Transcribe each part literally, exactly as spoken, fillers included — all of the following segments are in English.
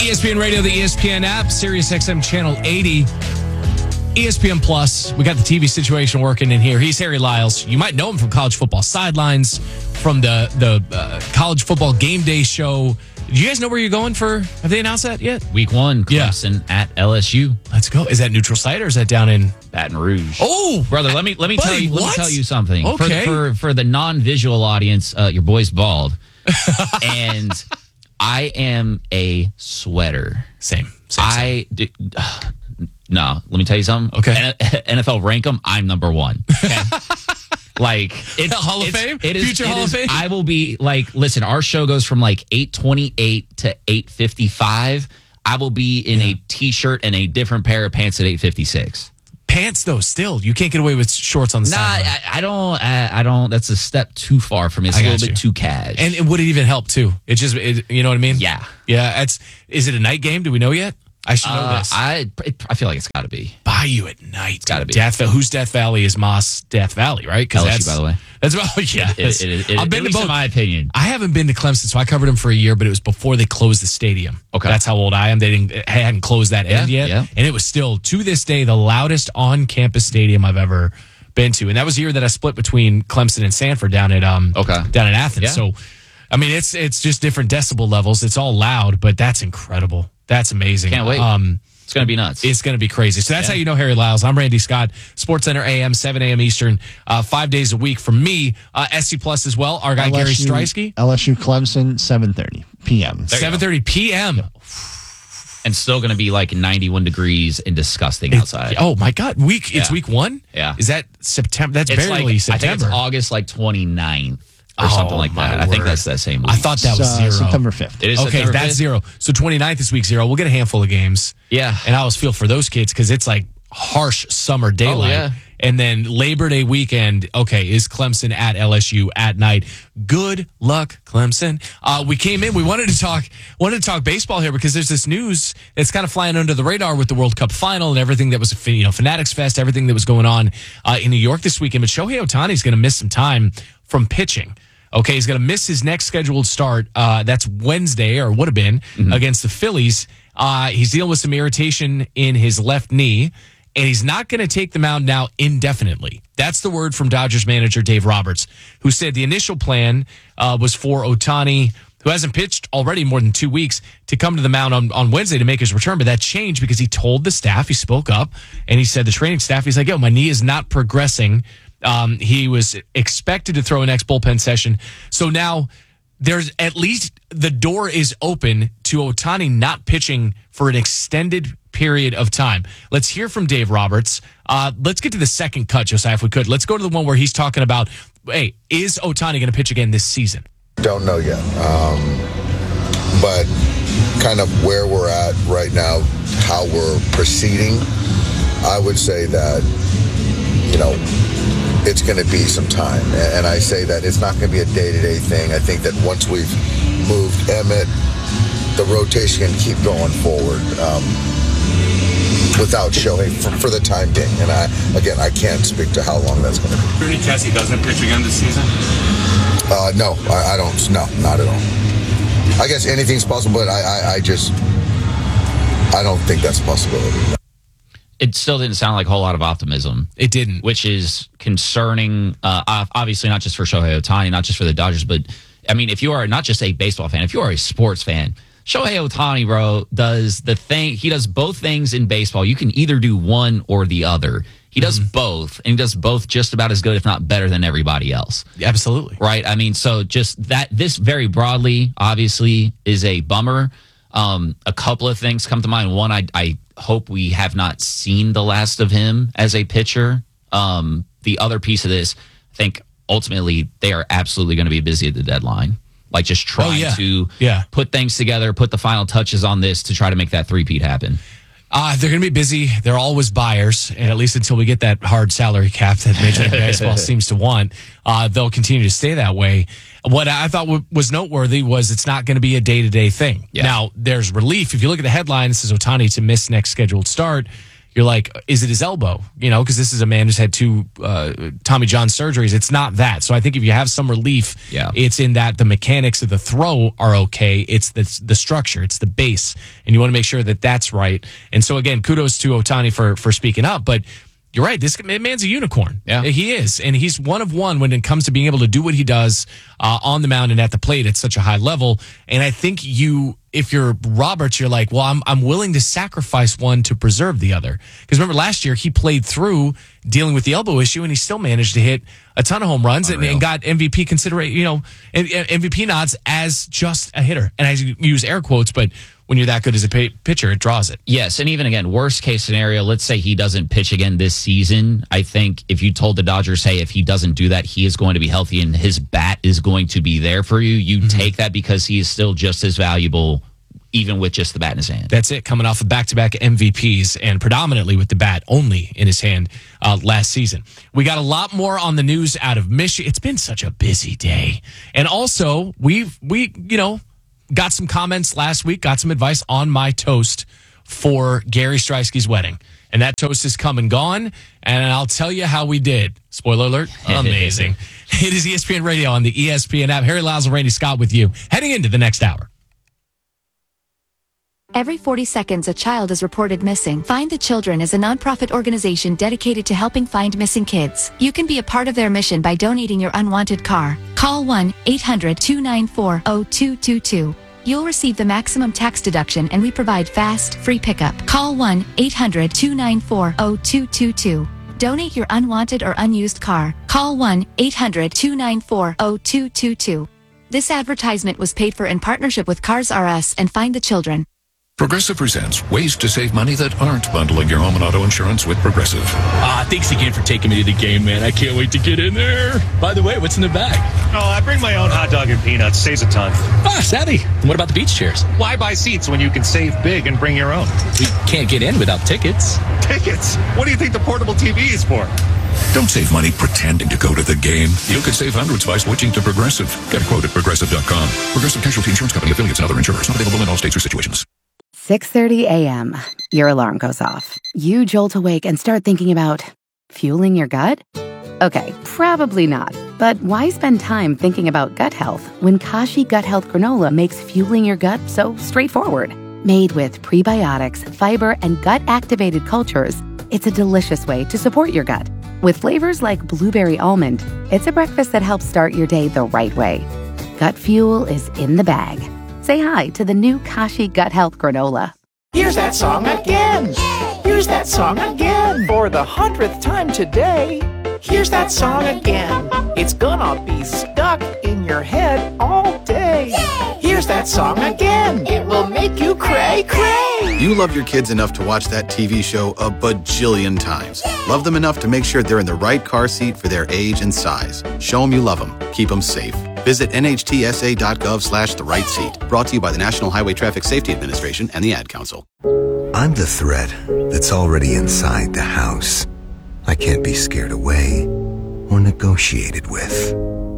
E S P N Radio, the E S P N app, Sirius X M Channel eighty, E S P N Plus. We got the T V situation working in here. He's Harry Lyles. You might know him from College Football Sidelines, from the the uh, College Football Game Day show. Do you guys know where you're going for? Have they announced that yet? Week one, Clemson yeah. at L S U. Let's go. Is that neutral site or is that down in Baton Rouge? Oh, brother, let me let me buddy, tell you let what? me tell you something. Okay. For the, for, for the non-visual audience, uh, your boy's bald, and I am a sweater. Same. same I do, uh, no. Let me tell you something. Okay. N F L rank them. I'm number one. Okay. Like it's Hall of it's, Fame, it is, future it Hall is, of Fame. I will be like, listen. Our show goes from like eight twenty-eight to eight fifty-five. I will be in yeah. a t-shirt and a different pair of pants at eight fifty-six. Pants though, still you can't get away with shorts on the nah, side. I, I don't. I, I don't. That's a step too far for me. It's I a little you. bit too cash. And it, would it even help too? It just, it, you know what I mean? Yeah, yeah. It's is it a night game? Do we know yet? I should know uh, this. I it, I feel like it's got to be Bayou at night. It's got to be. Death, who's Death Valley is Moss Death Valley, right? L S U, that's, by the way. That's about yeah. It, it, it, I've been at to least both. in my opinion. I haven't been to Clemson, so I covered them for a year, but it was before they closed the stadium. Okay, that's how old I am. They didn't hadn't closed that yeah, end yet, yeah. and it was still to this day the loudest on-campus stadium I've ever been to, and that was the year that I split between Clemson and Sanford down at um okay. down in Athens. Yeah. So, I mean, it's it's just different decibel levels. It's all loud, but that's incredible. That's amazing. Can't wait. Um, It's going to be nuts. It's going to be crazy. So that's yeah. how you know Harry Lyles. I'm Randy Scott, SportsCenter A M, seven a.m. Eastern, uh, five days a week from me. Uh, S C Plus as well. Our guy L S U, Gary Streisky. L S U Clemson, seven thirty p.m. seven thirty p.m. Yeah. And still going to be like ninety-one degrees and disgusting It's, outside. Oh my God. Week. Yeah. It's week one? Yeah. Is that September? That's it's barely like, September. I think it's August like twenty-ninth or Oh, something like my that. I think word. that's that same week. I thought that was uh, zero. September fifth. It is Okay, September that's fifth? zero. So twenty-ninth is week zero. We'll get a handful of games. Yeah. And I always feel for those kids because it's like harsh summer daylight. Oh, yeah. And then Labor Day weekend, okay, is Clemson at L S U at night. Good luck, Clemson. Uh, we came in, we wanted to talk wanted to talk baseball here because there's this news that's kind of flying under the radar with the World Cup final and everything that was, you know, Fanatics Fest, everything that was going on uh, in New York this weekend. But Shohei Ohtani is going to miss some time from pitching. Okay, he's going to miss his next scheduled start. Uh, that's Wednesday, or would have been, mm-hmm. against the Phillies. Uh, he's dealing with some irritation in his left knee, and he's not going to take the mound now indefinitely. That's the word from Dodgers manager Dave Roberts, who said the initial plan uh, was for Ohtani, who hasn't pitched already more than two weeks, to come to the mound on, on Wednesday to make his return. But that changed because he told the staff, he spoke up, and he said the training staff, he's like, yo, my knee is not progressing. Um, he was expected to throw a next bullpen session. So now there's at least the door is open to Ohtani not pitching for an extended period of time. Let's hear from Dave Roberts. Uh, let's get to the second cut, Josiah, if we could. Let's go to the one where he's talking about, hey, is Ohtani going to pitch again this season? Don't know yet. Um, but kind of where we're at right now, how we're proceeding, I would say that, you know, it's going to be some time. And I say that it's not going to be a day-to-day thing. I think that once we've moved Emmett, the rotation can keep going forward um, without showing for, for the time being. And I, again, I can't speak to how long that's going to be. Any chance he doesn't pitch again this season? Uh, no, I, I don't. No, not at all. I guess anything's possible, but I, I, I just, I don't think that's a possibility. It still didn't sound like a whole lot of optimism. It didn't. Which is concerning, uh, obviously not just for Shohei Ohtani, not just for the Dodgers, but, I mean, if you are not just a baseball fan, if you are a sports fan, Shohei Ohtani, bro, does the thing, he does both things in baseball. You can either do one or the other. He does mm-hmm. both, and he does both just about as good, if not better, than everybody else. Absolutely. Right? I mean, so just that, this very broadly, obviously, is a bummer. Um, a couple of things come to mind. One, I, I hope we have not seen the last of him as a pitcher. Um, the other piece of this, I think ultimately they are absolutely going to be busy at the deadline. Like just trying oh, yeah. to yeah. put things together, put the final touches on this to try to make that three-peat happen. Uh, they're going to be busy. They're always buyers, and at least until we get that hard salary cap that Major League Baseball seems to want, uh, they'll continue to stay that way. What I thought w- was noteworthy was it's not going to be a day-to-day thing. Yeah. Now, there's relief. If you look at the headline, this is Ohtani to miss next scheduled start. you're like, is it his elbow? You know, because this is a man who's had two uh, Tommy John surgeries. It's not that. So I think if you have some relief, Yeah. it's in that the mechanics of the throw are okay. It's the, the structure. It's the base. And you want to make sure that that's right. And so, again, kudos to Ohtani for, for speaking up. But you're right. This man's a unicorn. Yeah. He is. And he's one of one when it comes to being able to do what he does uh, on the mound and at the plate at such a high level. And I think you, if you're Roberts, you're like, well, I'm I'm willing to sacrifice one to preserve the other. Because remember last year he played through dealing with the elbow issue and he still managed to hit a ton of home runs and, and got M V P consideration, you know, M V P nods as just a hitter. And I use air quotes, but when you're that good as a p- pitcher, it draws it. Yes, and even again, worst case scenario, let's say he doesn't pitch again this season. I think if you told the Dodgers, hey, if he doesn't do that, he is going to be healthy and his bat is going to be there for you, you mm-hmm. take that because he is still just as valuable even with just the bat in his hand. That's it, coming off of back-to-back M V Ps and predominantly with the bat only in his hand uh, last season. We got a lot more on the news out of Michigan. It's been such a busy day. And also, we've, we, you know, got some comments last week, got some advice on my toast for Gary Striesky's wedding. And that toast is come and gone, and I'll tell you how we did. Spoiler alert, amazing. It is E S P N Radio on the E S P N app. Harry Lyles and Randy Scott with you, heading into the next hour. Every forty seconds, a child is reported missing. Find the Children is a nonprofit organization dedicated to helping find missing kids. You can be a part of their mission by donating your unwanted car. Call one eight hundred two nine four zero two two two. You'll receive the maximum tax deduction and we provide fast, free pickup. Call one eight hundred two nine four zero two two two. Donate your unwanted or unused car. Call one eight hundred two nine four zero two two two. This advertisement was paid for in partnership with Cars R Us and Find the Children. Progressive presents ways to save money that aren't bundling your home and auto insurance with Progressive. Ah, thanks again for taking me to the game, man. I can't wait to get in there. By the way, what's in the bag? Oh, I bring my own hot dog and peanuts. Saves a ton. Ah, savvy. And what about the beach chairs? Why buy seats when you can save big and bring your own? We can't get in without tickets. Tickets? What do you think the portable T V is for? Don't save money pretending to go to the game. You could save hundreds by switching to Progressive. Get a quote at progressive dot com. Progressive Casualty Insurance Company, affiliates, and other insurers. Not available in all states or situations. six thirty a.m. Your alarm goes off. You jolt awake and start thinking about fueling your gut? Okay, probably not. But why spend time thinking about gut health when Kashi Gut Health Granola makes fueling your gut so straightforward? Made with prebiotics, fiber, and gut-activated cultures, it's a delicious way to support your gut. With flavors like blueberry almond, it's a breakfast that helps start your day the right way. Gut fuel is in the bag. Say hi to the new Kashi Gut Health Granola. Here's that song again. Here's that song again. For the hundredth time today. Here's that song again. It's gonna be stuck in your head all day. Here's that song again. It will make you cray cray. You love your kids enough to watch that T V show a bajillion times. Love them enough to make sure they're in the right car seat for their age and size. Show them you love them. Keep them safe. Visit N H T S A dot gov slash the right seat. Brought to you by the National Highway Traffic Safety Administration and the Ad Council. I'm the threat that's already inside the house. I can't be scared away or negotiated with.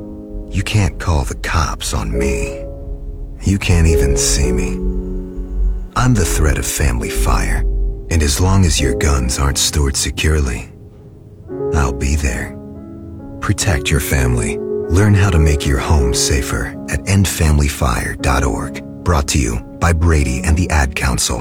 You can't call the cops on me. You can't even see me. I'm the threat of family fire, and as long as your guns aren't stored securely, I'll be there. Protect your family. Learn how to make your home safer at end family fire dot org. Brought to you by Brady and the Ad Council.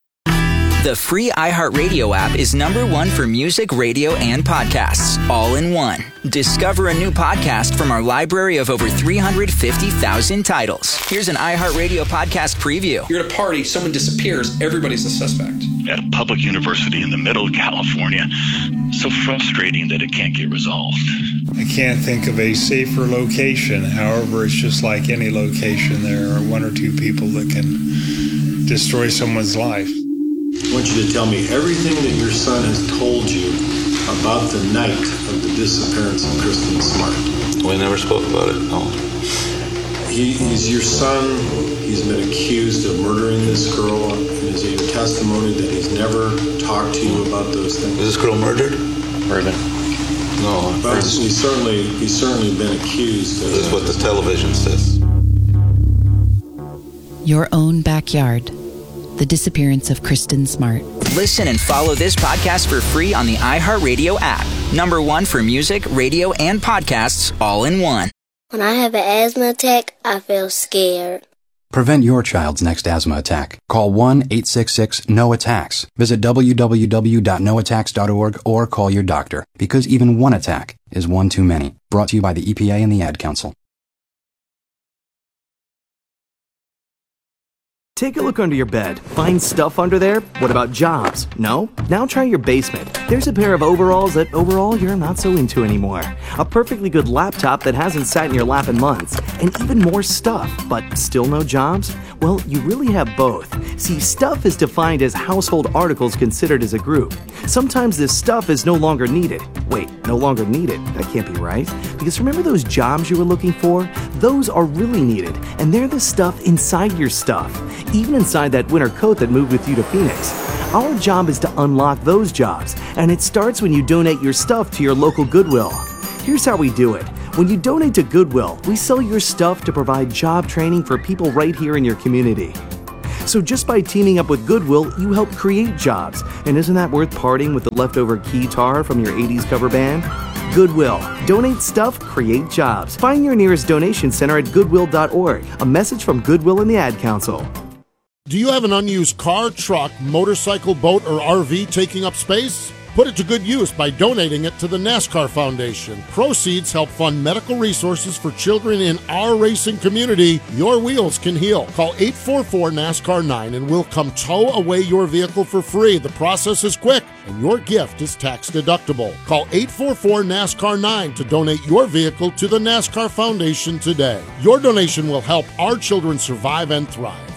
The free iHeartRadio app is number one for music, radio, and podcasts, all in one. Discover a new podcast from our library of over three hundred fifty thousand titles. Here's an iHeartRadio podcast preview. You're at a party, someone disappears, everybody's a suspect. At a public university in the middle of California, so frustrating that it can't get resolved. I can't think of a safer location. However, it's just like any location. There are one or two people that can destroy someone's life. I want you to tell me everything that your son has told you about the night of the disappearance of Kristen Smart. We never spoke about it, no. He, he's your son. He's been accused of murdering this girl. And is it your testimony that he's never talked to you about those things? Is this girl murdered? Murdered. No. But he's certainly, he's certainly been accused of... This is what the television says. Your own backyard. The disappearance of Kristen Smart. Listen and follow this podcast for free on the iHeartRadio app. Number one for music, radio, and podcasts all in one. When I have an asthma attack, I feel scared. Prevent your child's next asthma attack. Call one eight six six N O attacks. Visit w w w dot no attacks dot org or call your doctor, because even one attack is one too many. Brought to you by the E P A and the Ad Council. Take a look under your bed. Find stuff under there? What about jobs? No? Now try your basement. There's a pair of overalls that overall you're not so into anymore. A perfectly good laptop that hasn't sat in your lap in months. And even more stuff, but still no jobs? Well, you really have both. See, stuff is defined as household articles considered as a group. Sometimes this stuff is no longer needed. Wait, no longer needed? That can't be right. Because remember those jobs you were looking for? Those are really needed, and they're the stuff inside your stuff. Even inside that winter coat that moved with you to Phoenix. Our job is to unlock those jobs, and it starts when you donate your stuff to your local Goodwill. Here's how we do it. When you donate to Goodwill, we sell your stuff to provide job training for people right here in your community. So just by teaming up with Goodwill, you help create jobs. And isn't that worth parting with the leftover keytar from your eighties cover band? Goodwill. Donate stuff, create jobs. Find your nearest donation center at goodwill dot org. A message from Goodwill and the Ad Council. Do you have an unused car, truck, motorcycle, boat, or R V taking up space? Put it to good use by donating it to the NASCAR Foundation. Proceeds help fund medical resources for children in our racing community. Your wheels can heal. Call eight four four NASCAR nine and we'll come tow away your vehicle for free. The process is quick and your gift is tax deductible. Call eight four four NASCAR nine to donate your vehicle to the NASCAR Foundation today. Your donation will help our children survive and thrive.